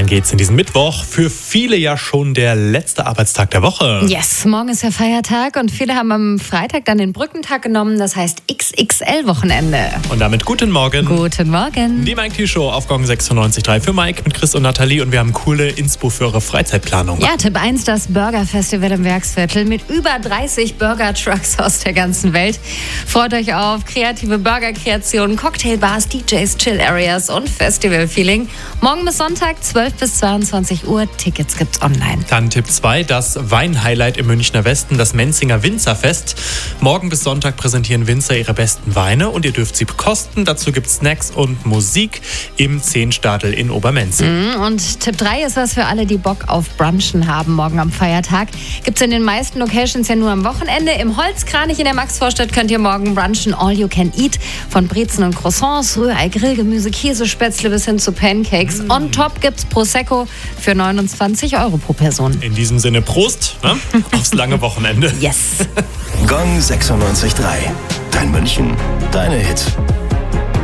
Dann geht's in diesen Mittwoch. Für viele ja schon der letzte Arbeitstag der Woche. Yes, morgen ist ja Feiertag und viele haben am Freitag dann den Brückentag genommen. Das heißt XXL-Wochenende. Und damit guten Morgen. Guten Morgen. Die Mike T Show auf Gong 96.3 für Mike mit Chris und Nathalie. Und wir haben coole Inspo für eure Freizeitplanung. Ja, Tipp 1, das Burger-Festival im Werksviertel mit über 30 Burger-Trucks aus der ganzen Welt. Freut euch auf kreative Burger-Kreationen, Cocktailbars, DJs, Chill-Areas und Festival-Feeling. Morgen bis Sonntag, 12 bis 22 Uhr. Tickets gibt's online. Dann Tipp 2, das Wein-Highlight im Münchner Westen, das Menzinger Winzerfest. Morgen bis Sonntag präsentieren Winzer ihre besten Weine und ihr dürft sie bekosten. Dazu gibt's Snacks und Musik im Zehnstadel in Obermenzing. Und Tipp 3 ist was für alle, die Bock auf Brunchen haben morgen am Feiertag. Gibt's in den meisten Locations ja nur am Wochenende. Im Holzkranich in der Maxvorstadt könnt ihr morgen brunchen All You Can Eat. Von Brezen und Croissants, Rührei, Grillgemüse, Käsespätzle bis hin zu Pancakes. On top gibt's Prosecco für 29 Euro pro Person. In diesem Sinne Prost, ne? Aufs lange Wochenende. Yes. Gong 96.3. Dein München, deine Hit.